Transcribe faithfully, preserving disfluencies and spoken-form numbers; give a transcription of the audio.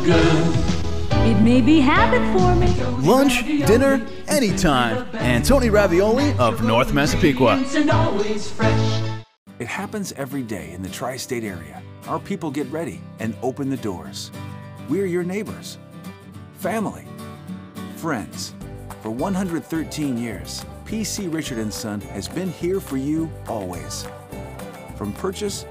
good. It may be habit forming. Lunch, dinner, anytime. Antoni Ravioli of North Massapequa. And always fresh. It happens every day in the tri-state area. Our people get ready and open the doors. We're your neighbors, family, friends. For one hundred thirteen years, P C Richard and Son has been here for you always. From purchase